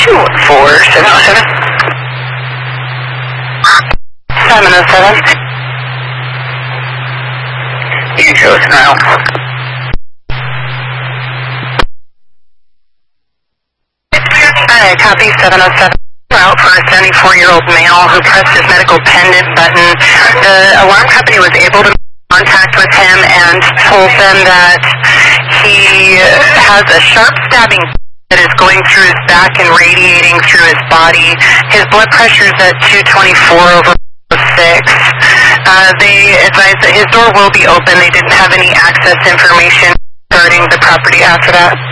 214-707. 707. You can show us now. Alright, copy 707. Out for a 74-year-old male who pressed his medical pendant button. The alarm company was able to contact with him and told them that he has a sharp stabbing that is going through his back and radiating through his body. His blood pressure is at 224/6. They advised that his door will be open. They didn't have any access information regarding the property after that.